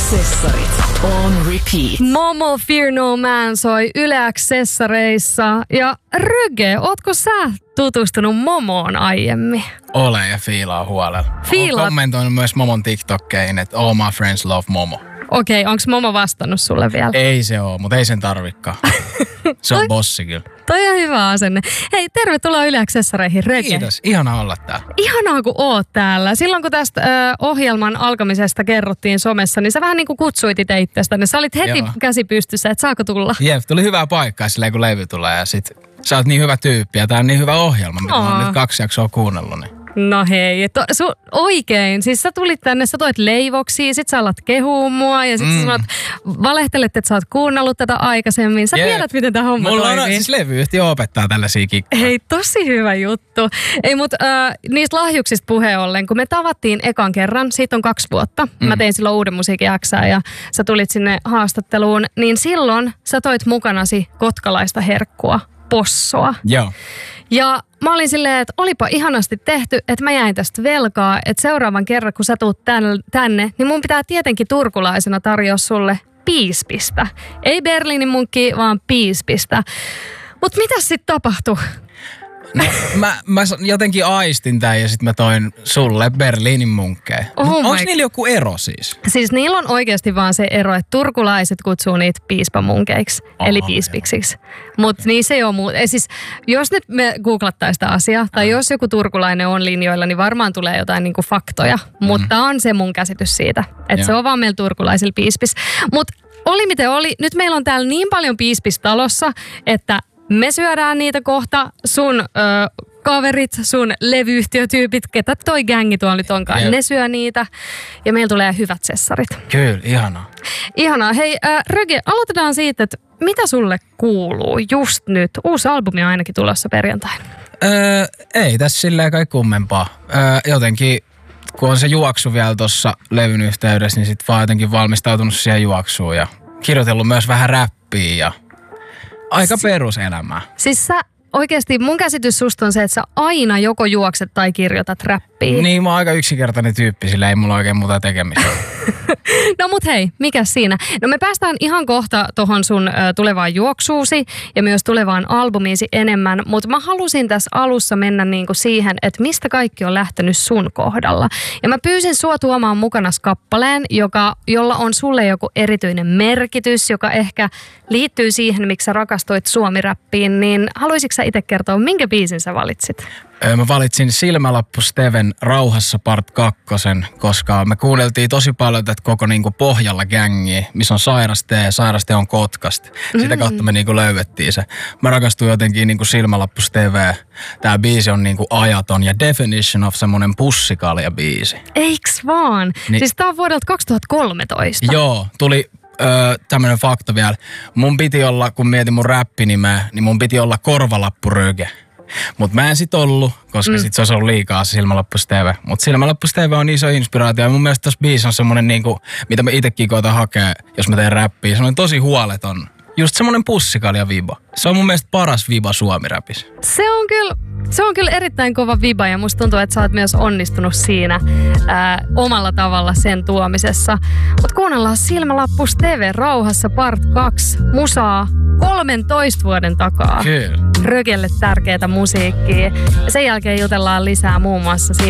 Cessarit on repeat. Momo Fear No Man soi Yle X-Cessareissa. Ja Röge, ootko sä tutustunut Momoon aiemmin? Olen ja fiilaa huolella. Fiilaat? Olen kommentoinut myös Momon TikTokkeihin, että all my friends love Momo. Okei, onks Momo vastannut sulle vielä? Ei se oo, mutta ei sen tarvikaan. Se on bossi kyllä. Toi on hyvä asenne. Hei, tervetuloa Yle X-Cessareihin, Röge. Kiitos, ihana olla täällä. Ihanaa, kun oot täällä. Silloin, kun tästä ohjelman alkamisesta kerrottiin somessa, niin sä vähän niin kuin kutsuit itse itsestäni. Sä olit heti käsi pystyssä, että saako tulla? Jep, tuli hyvää paikkaa silleen, kun levy tulee. Ja sit sä oot niin hyvä tyyppi ja tää on niin hyvä ohjelma, mitä mä oon nyt 2 jaksoa kuunnellut. Niin. No hei, oikein. Siis sä tulit tänne, sä toit leivoksia, sit sä alat kehua mua ja sit sä sanot, valehtelet, että sä oot kuunnellut tätä aikaisemmin. Sä tiedät, miten tää homma mulla toimii. On siis levyyhtiö opettaa tällaisia kikkoja. Hei, tosi hyvä juttu. Ei, mut niistä lahjuksista puheen ollen, kun me tavattiin ekan kerran, siitä on 2 vuotta. Mä tein silloin Uuden musiikin X:ää ja sä tulit sinne haastatteluun, niin silloin sä toit mukanasi kotkalaista herkkua, possoa. Joo. Ja mä olin silleen, että olipa ihanasti tehty, että mä jäin tästä velkaa, että seuraavan kerran kun sä tuut tänne, niin mun pitää tietenkin turkulaisena tarjoa sulle piispistä. Ei Berliinin munkki, vaan piispistä. Mut mitäs sit tapahtui? No, mä jotenkin aistin tän ja sit mä toin sulle Berliinin munkkeja. Onks niillä joku ero siis? Siis niillä on oikeasti vaan se ero, että turkulaiset kutsuu niitä piispamunkeiksi, eli piispiksiksi. Mutta niissä ei ole muuta. Siis, jos nyt me googlattaisiin sitä asiaa, tai jos joku turkulainen on linjoilla, niin varmaan tulee jotain niinku faktoja. Mutta on se mun käsitys siitä, että se on vaan meillä turkulaisilla piispis. Mutta oli miten oli. Nyt meillä on täällä niin paljon piispistalossa, että me syödään niitä kohta, sun kaverit, sun levyyhtiötyypit, ketä toi gängi tuolla nyt onkaan, ne syö niitä ja meillä tulee hyvät sessarit. Kyllä, ihanaa. Ihanaa. Hei, Röge, aloitetaan siitä, että mitä sulle kuuluu just nyt? Uusi albumi on ainakin tulossa perjantaina. Ei tässä silleen kai kummempaa. Jotenkin, kun on se juoksu vielä tuossa levyn yhteydessä, niin sit vaan jotenkin valmistautunut siihen juoksuun ja kirjoitellut myös vähän räppiä ja aika peruselämää. Siis sä oikeasti mun käsitys susta on se, että sä aina joko juokset tai kirjoitat räppiä. Niin, mä oon aika yksinkertainen tyyppi, sillä ei mulla oikein muuta tekemistä. No mut hei, mikäs siinä? No me päästään ihan kohta tohon sun tulevaan juoksuusi ja myös tulevaan albumiisi enemmän, mutta mä halusin tässä alussa mennä niinku siihen, että mistä kaikki on lähtenyt sun kohdalla. Ja mä pyysin sua tuomaan mukana kappaleen, jolla on sulle joku erityinen merkitys, joka ehkä liittyy siihen, miksi sä rakastoit suomiräppiin, niin haluaisitko sä itse kertoa, minkä biisin sä valitsit? Mä valitsin Silmälappu Steven Rauhassa part 2, koska me kuunneltiin tosi paljon tätä koko niinku Pohjalla gängiä, missä on Sairaste on Kotkasta. Sitä kautta me niinku löydettiin se. Mä rakastuin jotenkin niinku Silmälappu Steve. Tää biisi on niinku ajaton ja Definition of semmonen pussikalja biisi. Eiks vaan? Niin, siis tää on vuodelta 2013. Joo, tuli tämmönen fakta vielä. Mun piti olla, kun mietin mun räppinimeä, niin mun piti olla Korvalappu Röge. Mut mä en sit ollut, koska sit se olisi ollut liikaa se Silmälappu Steve. Mut Silmälappu Steve on iso inspiraatio ja mun mielestä tossa biisi on semmonen niinku, mitä mä itekin koitan hakea, jos mä teen räppiä. Se on tosi huoleton. Just semmonen pussikalja viba. Se on mun mielestä paras viba suomiräpissä. Se on kyllä erittäin kova viba ja musta tuntuu, että sä oot myös onnistunut siinä omalla tavalla sen tuomisessa. Mut kuunnellaan Silmälappu Steve Rauhassa part 2 musaa 13 vuoden takaa. Kyllä. Rögelle tärkeätä musiikkia. Ja sen jälkeen jutellaan lisää muun muassa siitä,